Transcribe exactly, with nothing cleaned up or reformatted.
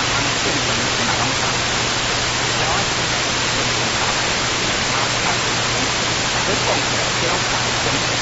他们变成哪种法？台湾现在变成法，他看的东西，而共的这种法跟